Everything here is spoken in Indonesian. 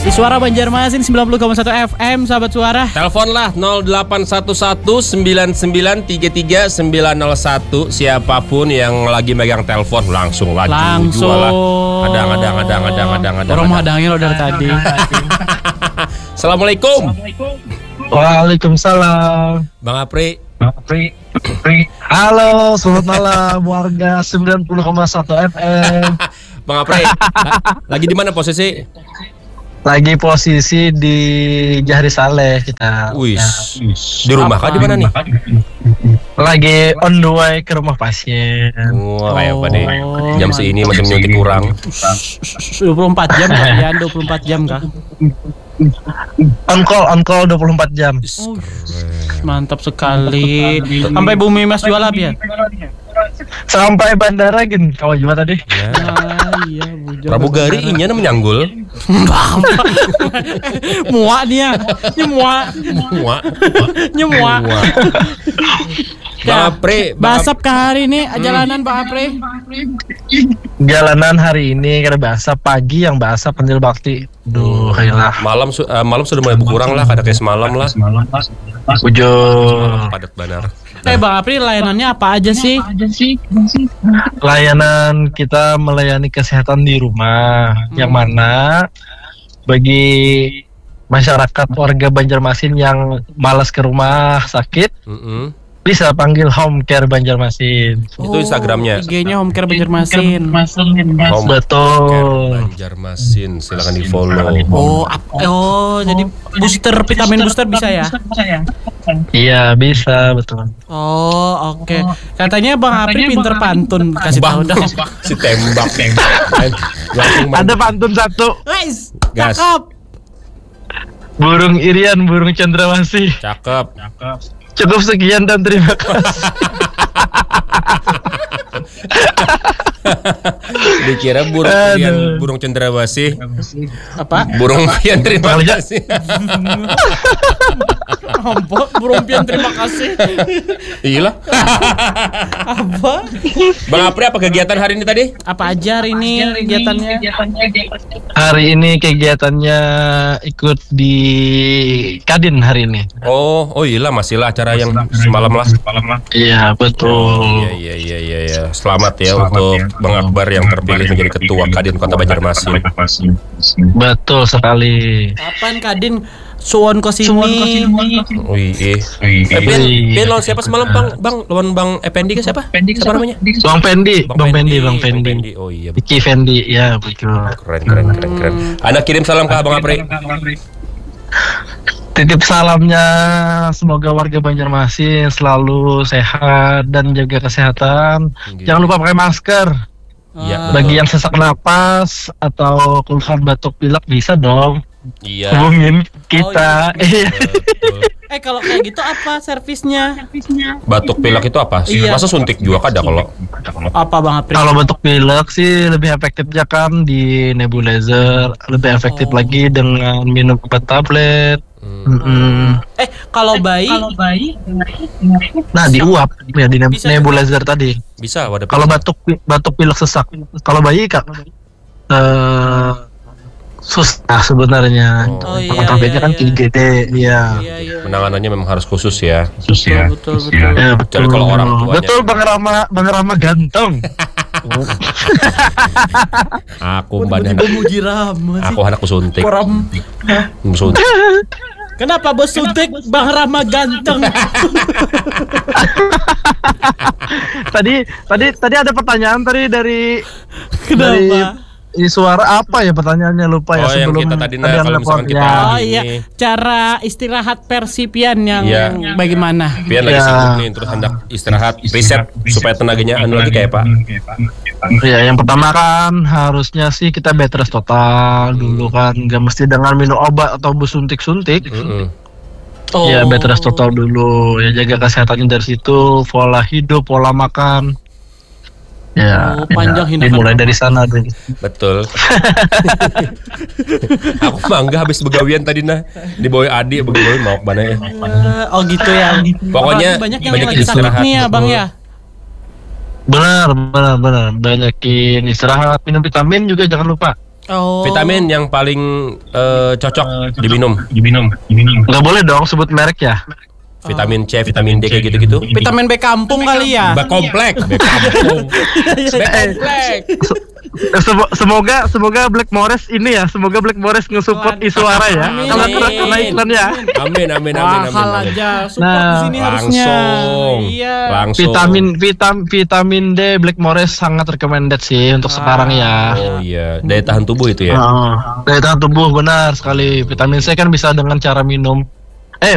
Suara Banjarmasin 90,1 FM, sahabat suara. Teleponlah 081199339901. Siapapun yang lagi megang telepon langsung jual lah. Adang. Orang mau hadangin lo dari tadi. Assalamualaikum. Waalaikumsalam. Bang Apri. Halo, selamat malam warga 90,1 FM. Bang Apri, lagi di mana posisi? Lagi posisi di Jahri Saleh kita. Wis. Di rumah kah di mana nih? Lagi on the way ke rumah pasien. Wah, kayak apa nih? Jam segini masih menyuntik kurang. 24 jam kalian, 24 jam kah? On call 24 jam. Mantap sekali. Sampai Bumi Mas jual apa ya? Sampai bandara gin. Kau juga tadi? Iya, Pramugari inya menyanggul. Muak dia. Muak. Bang Apri, Basap ke hari ini jalanan Pak Apri. Jalanan hari ini kada basah, pagi yang basah pentil bakti. Duh, kayalah. Malam sudah mulai berkurang lah, kada kayak semalam lah. Ujung. Padat benar. Bang Apri, layanannya apa aja sih? Layanan kita melayani kesehatan di rumah, yang mana bagi masyarakat warga Banjarmasin yang malas ke rumah sakit, bisa panggil Home Care Banjarmasin. Itu Instagramnya. IG-nya Home Care Banjarmasin. Betul. Banjarmasin, silakan di follow. Jadi vitamin booster bisa ya? Iya bisa, betul. Oh, oke. Katanya Bang Apri pinter pantun, kasih tahu dong. Si tembak. Ada pantun satu. Guys, Gas. cakep. Burung Irian, burung cendrawasih. Cakep. Cukup sekian dan terima kasih. Dikira burung cendrawasih. Apa? Burung pian terima kasih. Ampun, burung pian terima kasih. Iya. Apa? Bang Apri, apa kegiatan hari ini tadi? Apa aja hari ini kegiatannya? Hari ini kegiatannya ikut di Kadin hari ini. Oh iya lah, masih lah acara yang semalam lah. Iya betul. Iya. Selamat ya untuk Bang Akbar yang terpilih menjadi ketua Kadin Kota Banjarmasin. Betul sekali. Kapan Kadin suwon ke sini? Wih. Pian lawan siapa semalam Bang? Lawan Bang Effendi ke siapa? Siapa namanya? Bang Fendi. Oh iya. Iki Fendi, ya betul. Keren. Anda kirim salam ke Bang Apri. Titip salamnya, semoga warga Banjarmasin selalu sehat dan jaga kesehatan. Jangan lupa pakai masker. Ya, bagi yang sesak napas atau keluhan batuk pilek bisa dong. Iya. Hubungin kita. Kalau kayak gitu apa servisnya? Batuk pilek itu apa? Iya. Masa suntik juga kada kalau? Apa Bang Apri? Kalau batuk pilek sih lebih efektifnya kan di nebulizer, lebih efektif lagi dengan minum obat tablet. Kalau bayi? Nah, diuap ya di nebulizer tadi. Bisa, wadah. Kalau batuk pilek sesak. Kalau bayi Kak susah sebenarnya. Tabletnya kan IgD, iya. Penanganannya memang harus khusus ya. Betul. Ya, betul. Kalau orang tuanya. Betul Bang Rama ganteng. Aku badan. Aku anakku suntik. Suntik. Kenapa bos suntik Bang Rama ganteng? Tadi ada pertanyaan dari Kenapa? Suara apa ya pertanyaannya, lupa ya yang sebelum kita tadi kalau misalkan kita cara istirahat Persipian yang bagaimana? Pian lagi sibuk nih, terus hendak istirahat, reset supaya tenaganya lagi kayak Pak. Ya, yang pertama kan harusnya sih kita bed rest total dulu kan, nggak mesti dengan minum obat atau suntik-suntik. Ya, bed rest total dulu, ya jaga kesehatannya dari situ, pola hidup, pola makan. Ya, dimulai dari sana deh. Betul. Aku bangga habis begawian tadi di bawah Adi begawian mau mana ya. Gitu ya. Pokoknya banyak yang lagi sakit nih ya Bang ya. Benar. Banyakin istirahat, minum vitamin juga jangan lupa. Oh. Vitamin yang paling cocok diminum. Nggak boleh dong sebut merek ya. Vitamin C, vitamin D kayak gitu-gitu. Vitamin B kampung kali ya. B komplek, B kampung. B komplek. Semoga Black Forest ini ya, semoga Black Forest nge-support Isuara ya. Amin. Kalau kena iklan ya. Amin. Mahal aja. Support Nah, di sini harusnya. Iya. Langsung. Vitamin D Black Forest sangat recommended sih untuk sekarang ya. Oh iya, daya tahan tubuh itu ya. Daya tahan tubuh benar sekali. Vitamin C kan bisa dengan cara minum